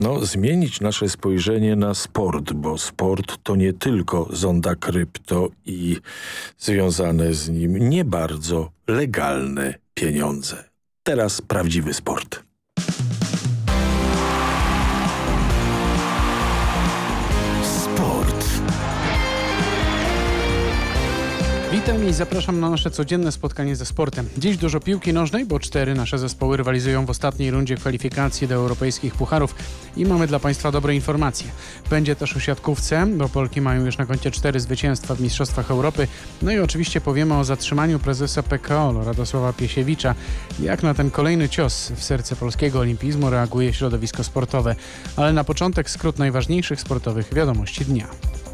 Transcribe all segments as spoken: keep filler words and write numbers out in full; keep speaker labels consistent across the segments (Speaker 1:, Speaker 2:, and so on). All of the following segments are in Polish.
Speaker 1: No, zmienić nasze spojrzenie na sport, bo sport to nie tylko zonda krypto i związane z nim nie bardzo legalne pieniądze. Teraz prawdziwy sport.
Speaker 2: Witam i zapraszam na nasze codzienne spotkanie ze sportem. Dziś dużo piłki nożnej, bo cztery nasze zespoły rywalizują w ostatniej rundzie kwalifikacji do europejskich pucharów i mamy dla Państwa dobre informacje. Będzie też o siatkówce, bo Polki mają już na koncie cztery zwycięstwa w Mistrzostwach Europy. No i oczywiście powiemy o zatrzymaniu prezesa P K O Radosława Piesiewicza. Jak na ten kolejny cios w serce polskiego olimpizmu reaguje środowisko sportowe. Ale na początek skrót najważniejszych sportowych wiadomości dnia.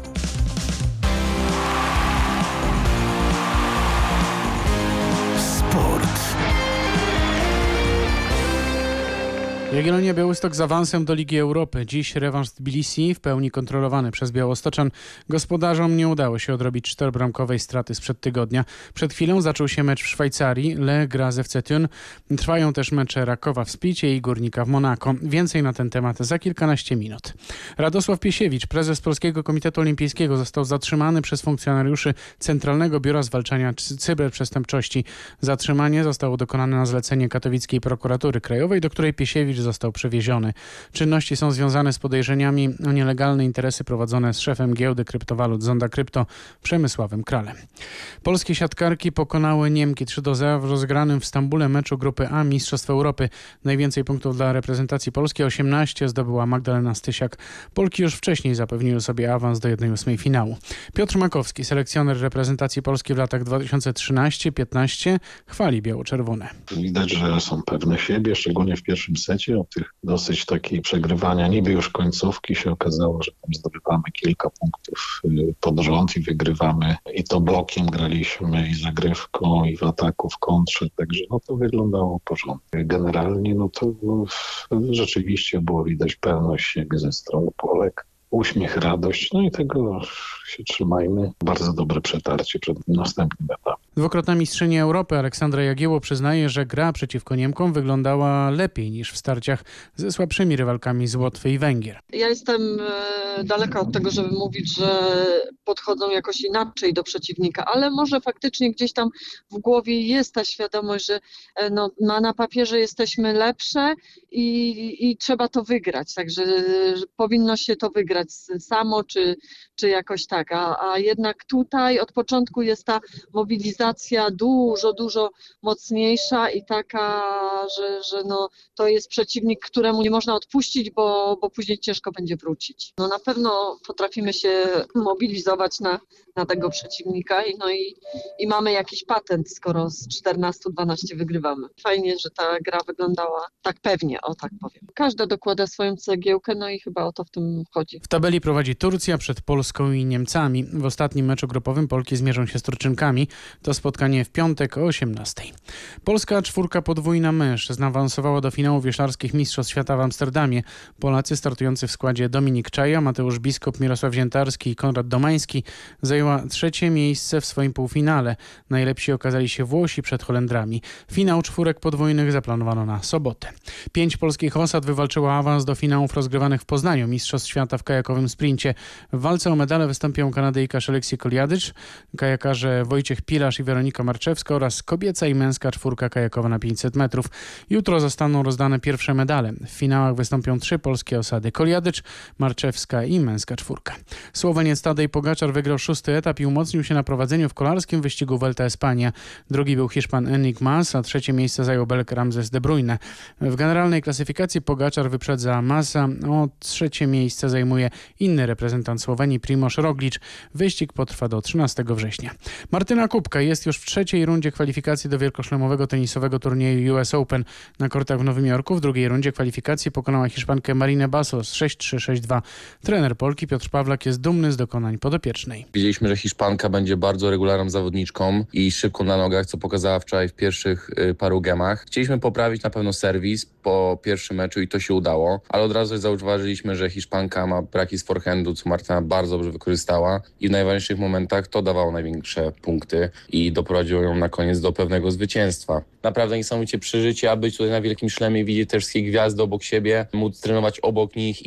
Speaker 2: Jagiellonia Białystok z awansem do Ligi Europy. Dziś rewanż Tbilisi, w pełni kontrolowany przez Białostoczan. Gospodarzom nie udało się odrobić czterobramkowej straty sprzed tygodnia. Przed chwilą zaczął się mecz w Szwajcarii. Le gra z F C Thun. Trwają też mecze Rakowa w Splicie i Górnika w Monako. Więcej na ten temat za kilkanaście minut. Radosław Piesiewicz, prezes Polskiego Komitetu Olimpijskiego, został zatrzymany przez funkcjonariuszy Centralnego Biura Zwalczania Cyberprzestępczości. Zatrzymanie zostało dokonane na zlecenie katowickiej prokuratury krajowej, do której Piesiewicz został przewieziony. Czynności są związane z podejrzeniami o nielegalne interesy prowadzone z szefem giełdy kryptowalut Zonda Krypto Przemysławem Kralem. Polskie siatkarki pokonały Niemki trzy do zera w rozgranym w Stambule meczu grupy A Mistrzostw Europy. Najwięcej punktów dla reprezentacji Polski, osiemnaście, zdobyła Magdalena Stysiak. Polki już wcześniej zapewniły sobie awans do jednej ósmej finału. Piotr Makowski, selekcjoner reprezentacji Polski w latach dwa tysiące trzynastym do piętnastego, chwali biało-czerwone.
Speaker 3: Widać, że są pewne siebie, szczególnie w pierwszym secie. Od tych dosyć takiej przegrywania, niby już końcówki, się okazało, że tam zdobywamy kilka punktów pod rząd i wygrywamy. I to blokiem graliśmy, i zagrywką, i w ataku, w kontrze, także no to wyglądało porządnie. Generalnie no to no, rzeczywiście było widać pewność siebie ze strony Polek. Uśmiech, radość, no i tego się trzymajmy. Bardzo dobre przetarcie przed następnym etapem.
Speaker 2: Dwukrotna mistrzyni Europy Aleksandra Jagiełło przyznaje, że gra przeciwko Niemkom wyglądała lepiej niż w starciach ze słabszymi rywalkami z Łotwy i Węgier.
Speaker 4: Ja jestem daleka od tego, żeby mówić, że podchodzą jakoś inaczej do przeciwnika, ale może faktycznie gdzieś tam w głowie jest ta świadomość, że no, na papierze jesteśmy lepsze i, i trzeba to wygrać, także powinno się to wygrać samo, czy, czy jakoś tak, a, a jednak tutaj od początku jest ta mobilizacja dużo, dużo mocniejsza i taka, że, że no, to jest przeciwnik, któremu nie można odpuścić, bo, bo później ciężko będzie wrócić. No na pewno potrafimy się mobilizować na, na tego przeciwnika i, no i, i mamy jakiś patent, skoro z czternastu dwanaście wygrywamy. Fajnie, że ta gra wyglądała tak pewnie, o tak powiem. Każda dokłada swoją cegiełkę, no i chyba o to w tym chodzi.
Speaker 2: W tabeli prowadzi Turcja przed Polską i Niemcami. W ostatnim meczu grupowym Polki zmierzą się z Turczynkami. To spotkanie w piątek o osiemnastej. Polska czwórka podwójna mężczyzn awansowała do finału wioślarskich Mistrzostw Świata w Amsterdamie. Polacy startujący w składzie Dominik Czaja, Mateusz Biskup, Mirosław Ziętarski i Konrad Domański zajęła trzecie miejsce w swoim półfinale. Najlepsi okazali się Włosi przed Holendrami. Finał czwórek podwójnych zaplanowano na sobotę. Pięć polskich osad wywalczyło awans do finałów rozgrywanych w Poznaniu Mistrzostw Świata w kajakowym sprincie. W walce o medale wystąpią Kanadyjka Alexi Koliadycz, kajakarze Wojciech Pilarz i Weronika Marczewska oraz kobieca i męska czwórka kajakowa na pięćset metrów. Jutro zostaną rozdane pierwsze medale. W finałach wystąpią trzy polskie osady: Koliadycz, Marczewska i męska czwórka. Słoweniec Tadej Pogaczar wygrał szósty etap i umocnił się na prowadzeniu w kolarskim wyścigu Vuelta Espania. Drugi był Hiszpan Enric Mas, a trzecie miejsce zajął Belg Ramses de Bruyne. W generalnej klasyfikacji Pogaczar wyprzedza Masa, o trzecie miejsce zajmuje inny reprezentant Słowenii Primož Roglič. Wyścig potrwa do trzynastego września. Martyna Kubka jest już w trzeciej rundzie kwalifikacji do wielkoszlemowego tenisowego turnieju U S Open na kortach w Nowym Jorku. W drugiej rundzie kwalifikacji pokonała Hiszpankę Marinę Bassos sześć trzy sześć dwa. Trener Polki Piotr Pawlak jest dumny z dokonań podopiecznej.
Speaker 5: Wiedzieliśmy, że Hiszpanka będzie bardzo regularną zawodniczką i szybką na nogach, co pokazała wczoraj w pierwszych y, paru gemach. Chcieliśmy poprawić na pewno serwis po pierwszym meczu i to się udało, ale od razu zauważyliśmy, że Hiszpanka ma braki z forehandu, co Martyna bardzo dobrze wykorzystała i w najważniejszych momentach to dawało największe punkty. I i doprowadziło ją na koniec do pewnego zwycięstwa. Naprawdę niesamowicie przeżycie, a być tutaj na Wielkim Szlemie, widzieć te wszystkie gwiazdy obok siebie, móc trenować obok nich